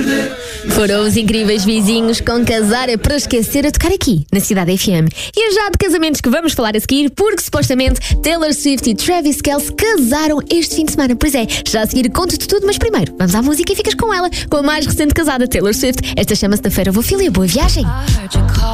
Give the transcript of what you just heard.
Foram os incríveis vizinhos com Casar é para Esquecer a tocar aqui, na Cidade FM. E é já de casamentos que vamos falar a seguir, porque supostamente Taylor Swift e Travis Kelce casaram este fim de semana. Pois é, já a seguir conto-te tudo, mas primeiro vamos à música e ficas com ela, com a mais recente casada, Taylor Swift. Esta chama-se Da Feira Vou Filha. Boa viagem!